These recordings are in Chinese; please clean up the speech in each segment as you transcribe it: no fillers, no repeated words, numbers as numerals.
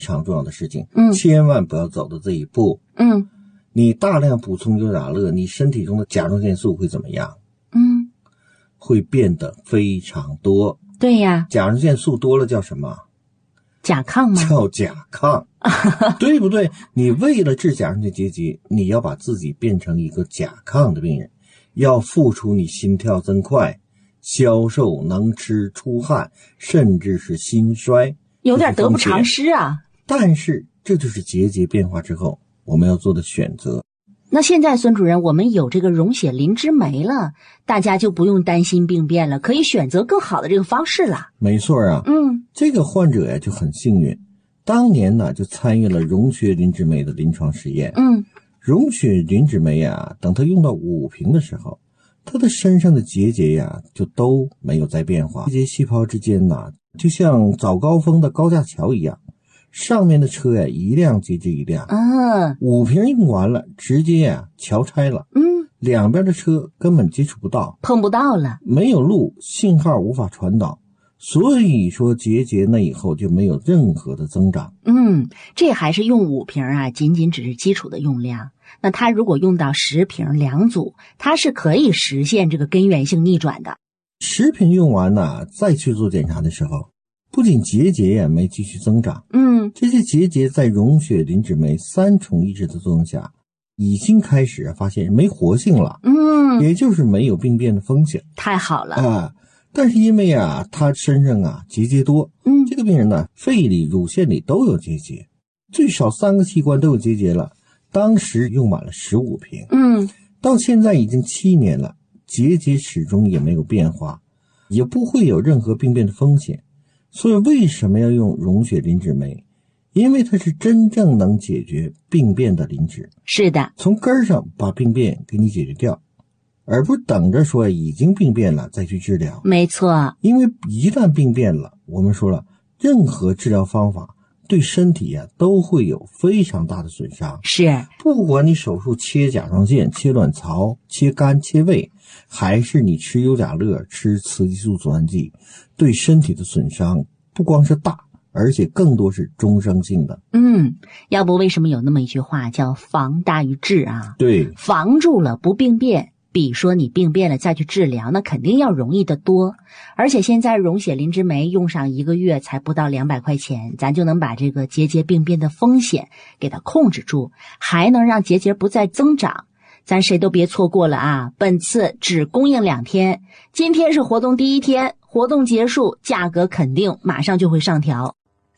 常重要的事情，千万不要走到这一步。你大量补充优甲乐，你身体中的甲状腺素会怎么样？会变得非常多。 对呀， 甲状腺素多了叫什么？ 甲亢吗？ 叫甲亢，对不对？你为了治甲状腺结节，你要把自己变成一个甲亢的病人，要付出你心跳增快、消瘦、能吃、出汗，甚至是心衰， 有点得不偿失啊。 但是这就是结节变化之后我们要做的选择。 那现在孙主任，我们有这个溶血磷脂酶了，大家就不用担心病变了，可以选择更好的这个方式了。 没错啊，这个患者呀就很幸运，当年呢就参与了溶血磷脂酶的临床实验。溶血磷脂酶呀，等他用到5瓶的时候，他的身上的结节呀就都没有再变化，结节细胞之间呢就像早高峰的高架桥一样，上面的车呀一辆接着一辆，5瓶用完了，直接呀桥拆了，两边的车根本接触不到， 碰不到了， 没有路，信号无法传导，所以说结节那以后就没有任何的增长。 这还是用5瓶啊，仅仅只是基础的用量。那他如果用到10瓶2组，他是可以实现这个根源性逆转的。 10瓶用完呢，再去做检查的时候，不仅结节也没继续增长，这些结节在溶血磷脂酶3重抑制的作用下，已经开始发现没活性了，也就是没有病变的风险。 太好了但是因为他身上结节多，这个病人呢，肺里、乳腺里都有结节，最少3个器官都有结节了。当时用满了15瓶，到现在已经7年了，结节始终也没有变化，也不会有任何病变的风险。所以为什么要用溶血磷脂酶？因为它是真正能解决病变的磷脂。 是的， 从根上把病变给你解决掉，而不是等着说已经病变了再去治疗。 没错， 因为一旦病变了，我们说了，任何治疗方法对身体都会有非常大的损伤。 是， 不管你手术切甲状腺、切卵巢、切肝、切胃，还是你吃优甲乐、吃雌激素阻断剂，对身体的损伤不光是大，而且更多是终生性的。 要不为什么有那么一句话叫防大于治啊？ 对， 防住了不病变，比说你病变了再去治疗，那肯定要容易得多。而且现在溶血磷脂酶用上1个月才不到200块钱，咱就能把这个结节病变的风险给它控制住，还能让结节不再增长。咱谁都别错过了啊！本次只供应2天，今天是活动第1天，活动结束价格肯定马上就会上调。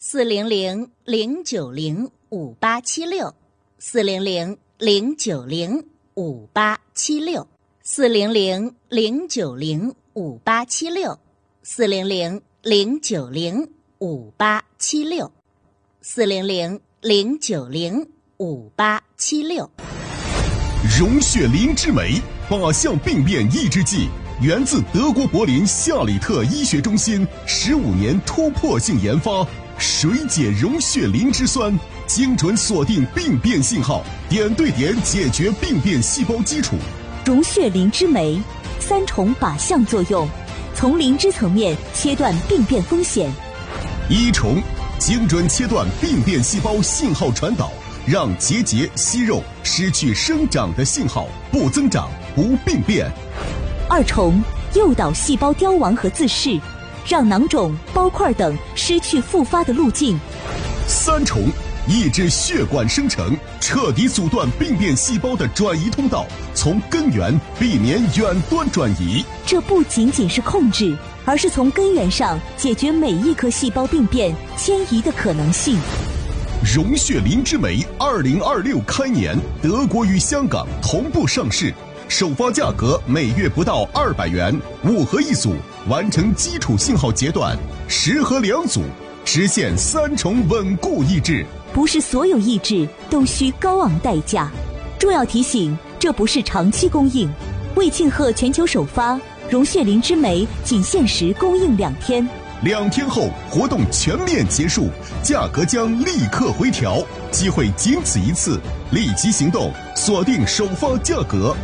400-090-5876，400-090-5876，400-090-5876。溶血磷脂酶靶向病变抑制剂，源自德国柏林夏里特医学中心15年突破性研发，水解溶血磷脂酸，精准锁定病变信号，点对点解决病变细胞基础。 溶血磷脂酶3重靶向作用，从磷脂层面切断病变风险。 1重，精准切断病变细胞信号传导，让结节、息肉失去生长的信号，不增长，不病变。 2重，诱导细胞凋亡和自噬，让囊肿、包块等失去复发的路径。 3重，抑制血管生成，彻底阻断病变细胞的转移通道，从根源避免远端转移。 这不仅仅是控制，而是从根源上解决每一颗细胞病变迁移的可能性。 溶血磷脂酶2026开年，德国与香港同步上市，首发价格每月不到200元，5盒1组，完成基础信号截断，10盒2组，实现3重稳固抑制。 不是所有抑制都需高昂代价。重要提醒，这不是长期供应。为庆贺全球首发，溶血磷脂酶仅限时供应2天。 2天后活动全面结束，价格将立刻回调，机会仅此一次，立即行动，锁定首发价格。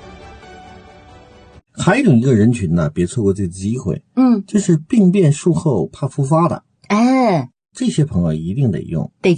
还有一个人群呢，别错过这个机会，就是病变术后怕复发的。 这些朋友一定得用， 得